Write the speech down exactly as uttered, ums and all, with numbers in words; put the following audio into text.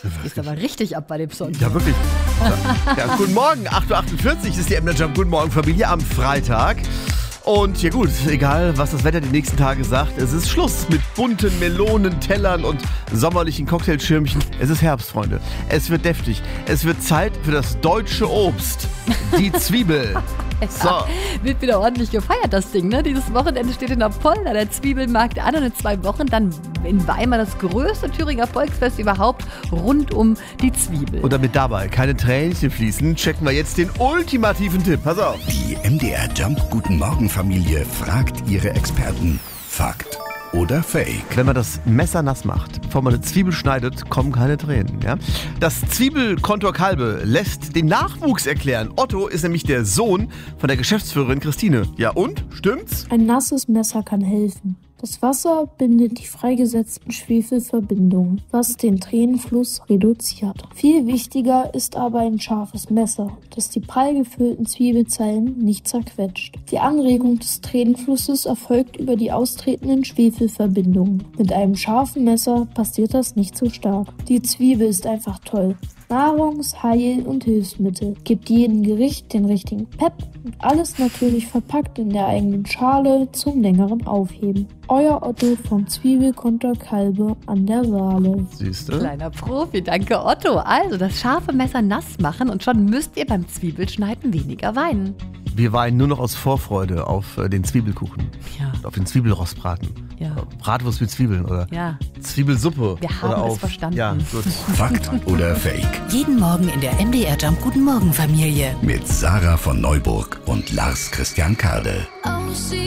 Ist aber richtig ab bei dem Song. Ja, wirklich. Ja, ja, guten Morgen, acht Uhr achtundvierzig ist die Emder Jump. Guten Morgen, Familie, am Freitag. Und ja gut, egal was das Wetter die nächsten Tage sagt, es ist Schluss mit bunten Melonen, Tellern und sommerlichen Cocktailschirmchen. Es ist Herbst, Freunde. Es wird deftig. Es wird Zeit für das deutsche Obst. Die Zwiebel. So. Ja, wird wieder ordentlich gefeiert, das Ding, ne? Dieses Wochenende steht in der Polder der Zwiebelmarkt an und in zwei Wochen dann in Weimar das größte Thüringer Volksfest überhaupt rund um die Zwiebel. Und damit dabei keine Tränchen fließen, checken wir jetzt den ultimativen Tipp. Pass auf. Die M D R Jump Guten Morgen Familie fragt ihre Experten. Fakt oder Fake? Wenn man das Messer nass macht, bevor man eine Zwiebel schneidet, kommen keine Tränen. Ja? Das Zwiebelkontor Kalbe lässt den Nachwuchs erklären. Otto ist nämlich der Sohn von der Geschäftsführerin Christine. Ja und? Stimmt's? Ein nasses Messer kann helfen. Das Wasser bindet die freigesetzten Schwefelverbindungen, was den Tränenfluss reduziert. Viel wichtiger ist aber ein scharfes Messer, das die prall gefüllten Zwiebelzellen nicht zerquetscht. Die Anregung des Tränenflusses erfolgt über die austretenden Schwefelverbindungen. Mit einem scharfen Messer passiert das nicht so stark. Die Zwiebel ist einfach toll. Nahrungs-, Heil- und Hilfsmittel. Gibt jedem Gericht den richtigen Pep und alles natürlich verpackt in der eigenen Schale zum längeren Aufheben. Euer Otto vom Zwiebelkontor Kalbe an der Saale. Siehste? Kleiner Profi, danke Otto. Also das scharfe Messer nass machen und schon müsst ihr beim Zwiebelschneiden weniger weinen. Wir weinen nur noch aus Vorfreude auf äh, den Zwiebelkuchen. Ja. Auf den Zwiebelrostbraten. Ja. Bratwurst mit Zwiebeln oder Ja. Zwiebelsuppe. Wir haben oder es auf, verstanden. Ja, gut. Fakt oder Fake? Jeden Morgen in der M D R Jump Guten Morgen Familie. Mit Sarah von Neuburg und Lars Christian Kade.